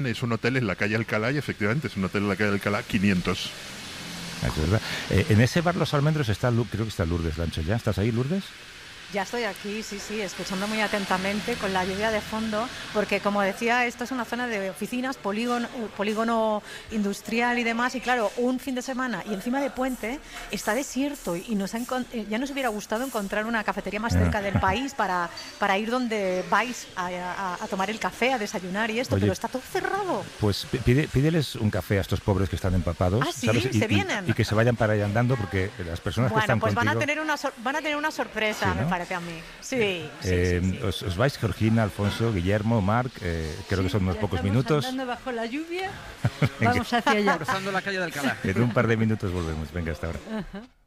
Es un hotel en la calle Alcalá y efectivamente es un hotel en la calle Alcalá 500. Es verdad. En ese bar Los Almendros creo que está Lourdes Lancho ya. ¿Estás ahí, Lourdes? Ya estoy aquí, sí, escuchando muy atentamente con la lluvia de fondo, porque como decía, esto es una zona de oficinas, polígono industrial y demás, y claro, un fin de semana y encima de puente está desierto y ya nos hubiera gustado encontrar una cafetería más cerca del país para ir donde vais a tomar el café, a desayunar y esto. Oye, pero está todo cerrado. Pues pídeles un café a estos pobres que están empapados, ¿Ah, sí? ¿sabes? ¿Se vienen? Y que se vayan para ahí andando, porque las personas que Bueno, están pues contigo... van a tener una sorpresa, Sí, ¿no? me parece a mí. Sí. Os vais, Georgina, Alfonso, Guillermo, Marc, creo que son unos pocos minutos. Andando bajo la lluvia, vamos hacia allá. Cruzando la calle de Alcalá. En un par de minutos volvemos. Venga, hasta ahora. Ajá.